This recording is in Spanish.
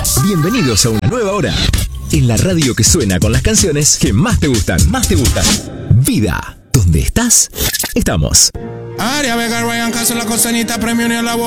Bienvenidos a una nueva hora en la radio que suena con las canciones que más te gustan. Vida, donde estás, estamos. Aria Vega, Ryan Castro, la costanita, premio ni a la voz.